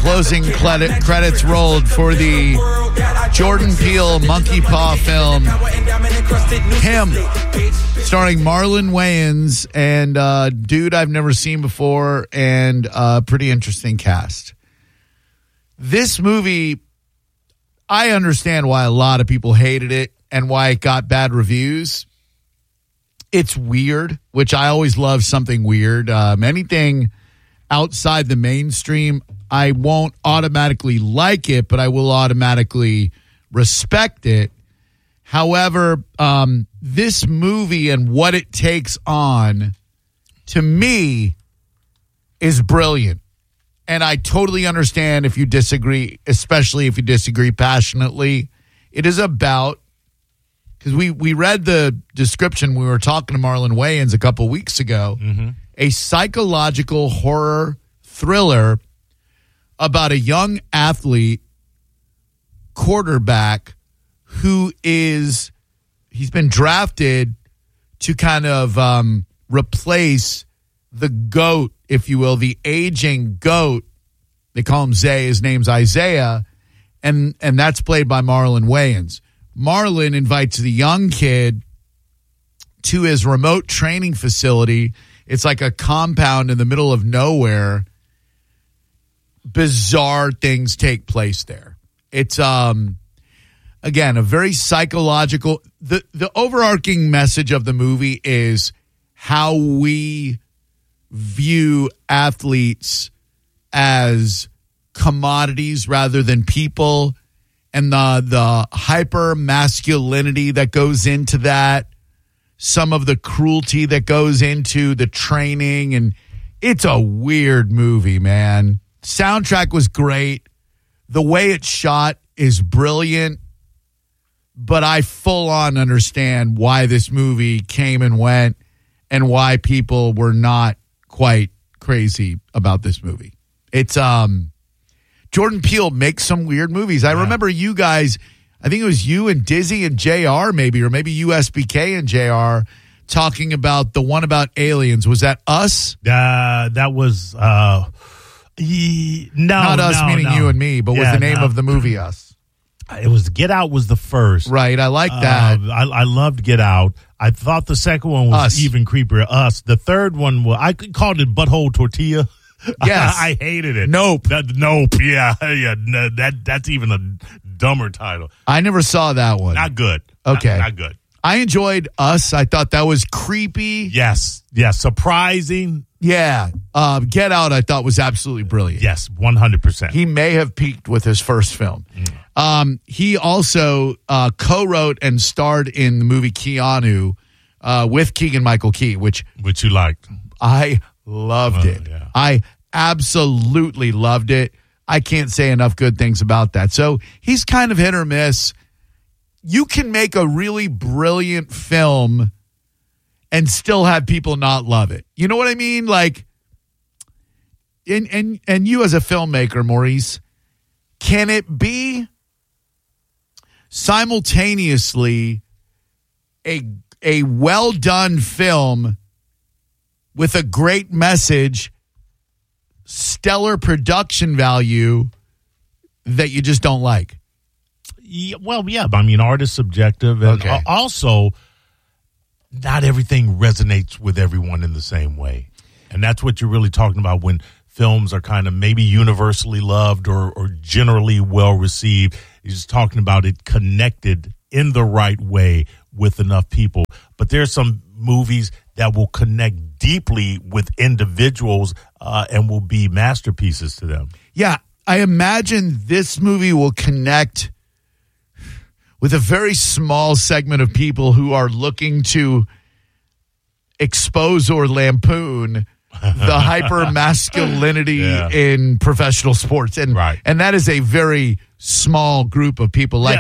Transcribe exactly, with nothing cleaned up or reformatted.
closing credit, credits rolled for the Jordan Peele Monkey Paw film, Him, starring Marlon Wayans and uh, dude I've never seen before, and a pretty interesting cast. This movie, I understand why a lot of people hated it and why it got bad reviews. It's weird, which I always love something weird. Um, anything outside the mainstream, I won't automatically like it, but I will automatically respect it. However, um, this movie and what it takes on, to me, is brilliant. And I totally understand if you disagree, especially if you disagree passionately. It is about, because we, we read the description, we were talking to Marlon Wayans a couple weeks ago, mm-hmm. a psychological horror thriller about a young athlete quarterback who is, he's been drafted to kind of um, replace the GOAT, if you will, the aging GOAT. They call him Zay. His name's Isaiah. And, and that's played by Marlon Wayans. Marlon invites the young kid to his remote training facility. It's like a compound in the middle of nowhere. Bizarre things take place there. It's, um, again, a very psychological. The, the overarching message of the movie is how we view athletes as commodities rather than people, and the the hyper masculinity that goes into that, some of the cruelty that goes into the training, and it's a weird movie, man. Soundtrack was great. The way it's shot is brilliant, but I full on understand why this movie came and went and why people were not quite crazy about this movie. It's um Jordan Peele makes some weird movies. I yeah. remember you guys, I think it was you and Dizzy and J R maybe, or maybe U S B K and J R talking about the one about aliens. Was that Us? Uh, that was uh, he, no, not Us no, meaning no. you and me, but yeah, was the name no. of the movie Us? It was Get Out was the first. Right, I like that. Uh, I, I loved Get Out. I thought the second one was Us. even creepier. Us. The third one, was, I called it Butthole Tortilla. Yes. I, I hated it. Nope. That, nope. Yeah. yeah. No, that That's even a dumber title. I never saw that one. Not good. Okay. Not, not good. I enjoyed Us. I thought that was creepy. Yes. Yes. Surprising. Yeah. Uh, Get Out, I thought was absolutely brilliant. Yes. one hundred percent. He may have peaked with his first film. Mm. Um, he also uh, co-wrote and starred in the movie Keanu uh, with Keegan-Michael Key, which which you liked. I loved oh, it. Yeah. I absolutely loved it. I can't say enough good things about that. So he's kind of hit or miss. You can make a really brilliant film and still have people not love it. You know what I mean? Like, and and and you as a filmmaker, Maurice, can it be simultaneously a a well done film with a great message, stellar production value that you just don't like? Yeah, well, yeah, I mean, art is subjective, and okay. also not everything resonates with everyone in the same way. And that's what you're really talking about when films are kind of maybe universally loved or, or generally well received. You're just talking about it connected in the right way with enough people. But there's some movies that will connect deeply with individuals uh, and will be masterpieces to them. Yeah, I imagine this movie will connect with a very small segment of people who are looking to expose or lampoon the hyper masculinity yeah. in professional sports. And, right. and that is a very small group of people. Like,